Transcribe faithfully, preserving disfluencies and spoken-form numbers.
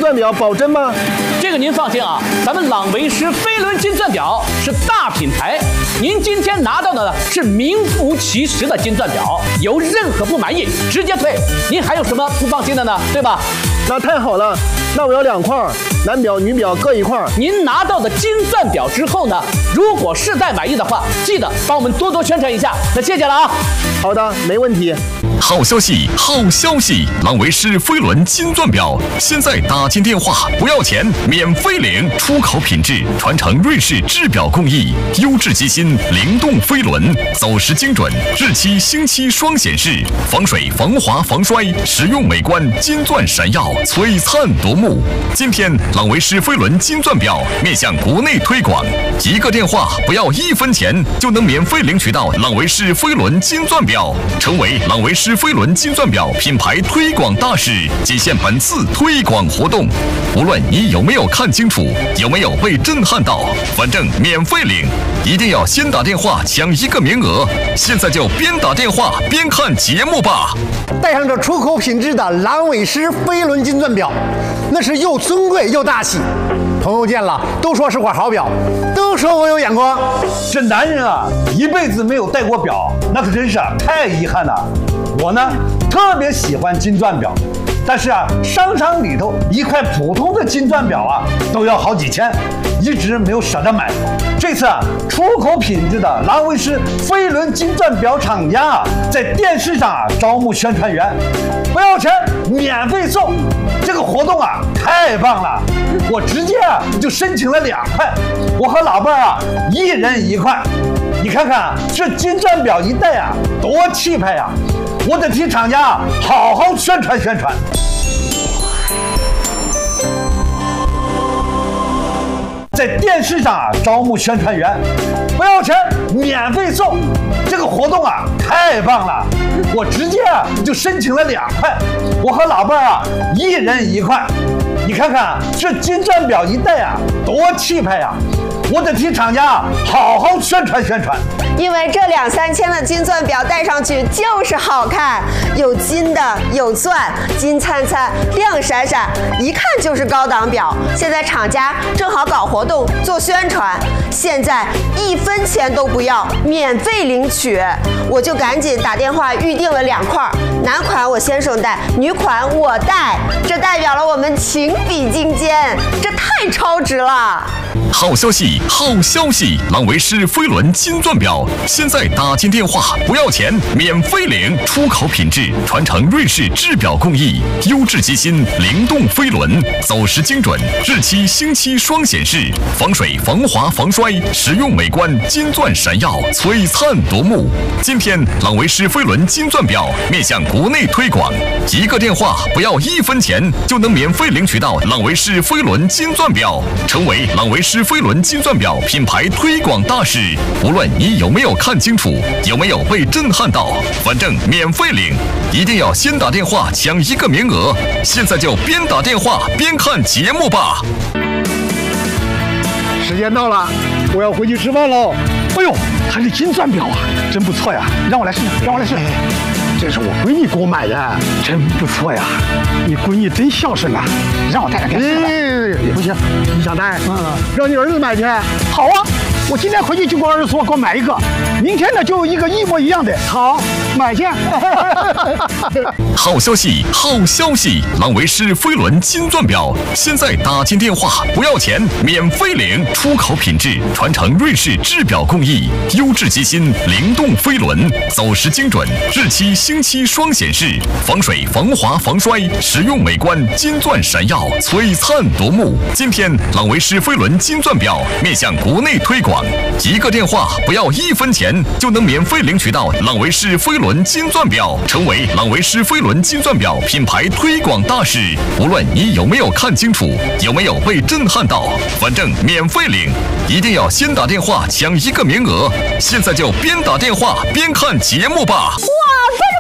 钻表保真吗？ 这个您放心啊，咱们朗维诗飞轮金钻表是大品牌，您今天拿到的呢是名副其实的金钻表，有任何不满意直接退，您还有什么不放心的呢？对吧？ 那太好了，那我要两块，男表女表各一块。 您拿到的金钻表之后呢，如果实在满意的话，记得帮我们多多宣传一下。那谢谢了啊。 好的，没问题。 好消息，好消息！朗维诗飞轮金钻表现在打进电话不要钱，免费领，出口品质，传承瑞士制表工艺，优质机芯，灵动飞轮，走时精准，日期星期双显示，防水防滑防摔，实用美观，金钻闪耀，璀璨夺目。今天朗维诗飞轮金钻表面向国内推广，一个电话不要一分钱就能免费领取到朗维诗飞轮金钻表，成为朗维诗飞轮金钻表品牌推广大使，仅限本次推广活动。无论你有没有看清楚，有没有被震撼到，反正免费领，一定要先打电话抢一个名额。现在就边打电话边看节目吧。 带上这出口品质的朗维诗飞轮金钻表，那是又尊贵又大气。朋友见了都说是块好表，都说我有眼光。 这男人啊，一辈子没有戴过表，那可真是啊太遗憾了。我呢，特别喜欢金钻表，但是啊，商场里头一块普通的金钻表啊，都要好几千，一直没有舍得买。这次啊，出口品质的朗维诗飞轮金钻表厂家啊，在电视上啊招募宣传员，不要钱，免费送。这个活动啊，太棒了！我直接啊就申请了两块，我和老伴儿啊一人一块。你看看这金钻表一戴啊，多气派呀！我得替厂家啊好好宣传宣传。在电视上啊招募宣传员，不要钱，免费送。这个活动啊太棒了，我直接啊就申请了两块，我和老伴儿啊一人一块。你看看这金钻表一戴啊，多气派呀！我得替厂家啊好好宣传宣传。 因为这两三千的金钻表戴上去就是好看，有金的，有钻，金灿灿，亮闪闪，一看就是高档表。现在厂家正好搞活动做宣传，现在一分钱都不要，免费领取。我就赶紧打电话预定了两块，男款我先生戴，女款我戴，这代表了我们情比金坚，这太超值了。 好消息，好消息！朗维诗飞轮金钻表现在打进电话不要钱，免费领，出口品质，传承瑞士制表工艺，优质机芯，灵动飞轮，走时精准，日期星期双显示，防水防滑防摔，实用美观，金钻闪耀，璀璨夺目。今天朗维诗飞轮金钻表面向国内推广，一个电话不要一分钱就能免费领取到朗维诗飞轮金钻表，成为朗维诗飞轮金钻表品牌推广大使。无论你有没有看清楚，有没有被震撼到，反正免费领，一定要先打电话抢一个名额。现在就边打电话边看节目吧。 时间到了，我要回去吃饭喽。 哎呦，还是金钻表啊，真不错呀！让我来试试，让我来试。哎，这是我闺女给我买的，真不错呀！你闺女真孝顺呐，让我带上给她试试。 哎，不行，你想戴？ 嗯， 让你儿子买去。 好啊，我今天回去就给我儿子说，给我买一个。明天呢，就有一个一模一样的。好，买去。 好消息，好消息！朗维诗飞轮金钻表现在打进电话不要钱，免费领，出口品质，传承瑞士制表工艺，优质机芯，灵动飞轮，走时精准，日期星期双显示，防水防滑防摔，实用美观，金钻闪耀，璀璨夺目。今天朗维诗飞轮金钻表面向国内推广，一个电话不要一分钱就能免费领取到朗维诗飞轮金钻表，成为朗维诗飞轮金钻表品牌推广大使。无论你有没有看清楚，有没有被震撼到，反正免费领，一定要先打电话抢一个名额。现在就边打电话边看节目吧。 哇，